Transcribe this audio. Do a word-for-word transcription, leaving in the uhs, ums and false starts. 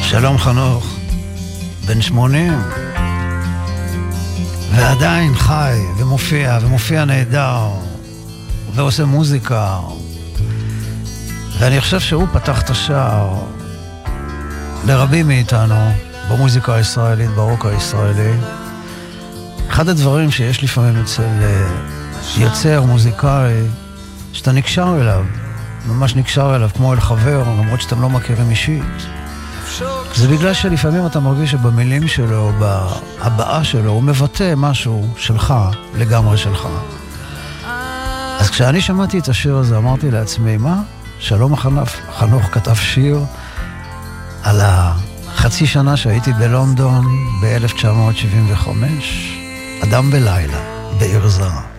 שלום חנוך, בן שמונים, ועדיין חי ומופיע, ומופיע נהדר, ועושה מוזיקה, ואני חושב שהוא פתח את השער לרבים מאיתנו במוזיקה הישראלית, ברוק הישראלי. אחד הדברים שיש לפעמים אצל יוצר מוזיקאי, שאתה נקשר אליו, ממש נקשר אליו כמו אל חבר, למרות שאתם לא מכירים אישית. זה בגלל שלפעמים אתה מרגיש שבמילים שלו, בהבעה שלו, הוא מבטא משהו שלך, לגמרי שלך. אז כשאני שמעתי את השיר הזה, אמרתי לעצמי, מה? שלום חנוך, חנוך כתב שיר על החצי שנה שהייתי בלונדון ב-אלף תשע מאות שבעים וחמש, אדם בלילה, בעיר זרה.